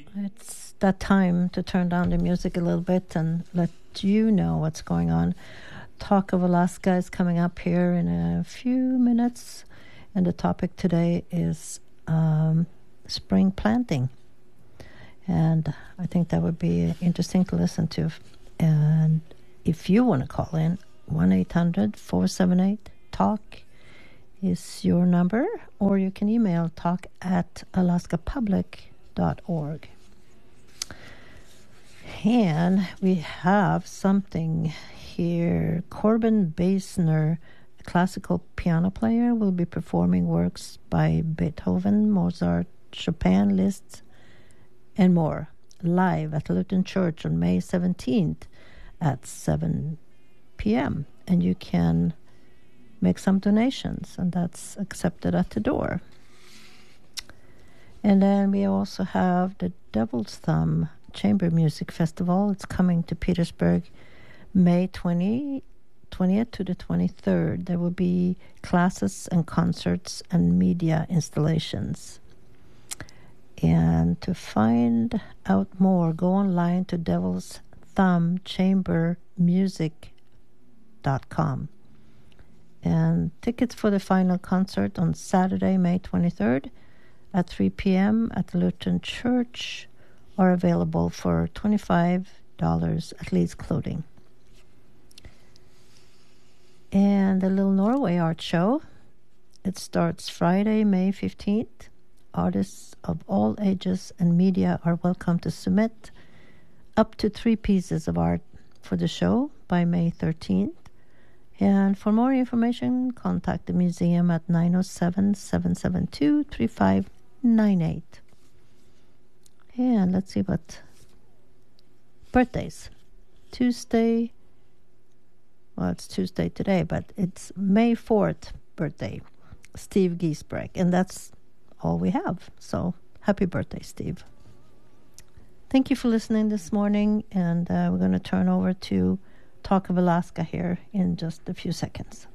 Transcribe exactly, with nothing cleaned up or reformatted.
It's that time to turn down the music a little bit and let you know what's going on. Talk of Alaska is coming up here in a few minutes, and the topic today is um, spring planting. And I think that would be interesting to listen to. And if you want to call in, one eight hundred four seven eight talk is your number, or you can email talk at alaska public dot org. And we have something here. Corbin Basner, a classical piano player, will be performing works by Beethoven, Mozart, Chopin, Liszt, and more live at Lutheran Church on May seventeenth at seven p.m. And you can make some donations, and that's accepted at the door. And then we also have the Devil's Thumb Chamber Music Festival. It's coming to Petersburg May twentieth to the twenty-third. There will be classes and concerts and media installations. And to find out more, go online to Devil's Thumb Chamber Music dot com. And tickets for the final concert on Saturday, May twenty-third at three p.m. at the Lutheran Church are available for twenty-five dollars at least clothing. And the Little Norway Art Show, it starts Friday, May fifteenth. Artists of all ages and media are welcome to submit up to three pieces of art for the show by May thirteenth. And for more information, contact the museum at nine oh seven, seven seven two, three five nine eight. And let's see what birthdays. Tuesday, well, it's Tuesday today, but it's May fourth birthday, Steve Giesbrecht. And that's all we have. So happy birthday, Steve. Thank you for listening this morning, and uh, we're going to turn over to Talk of Alaska here in just a few seconds.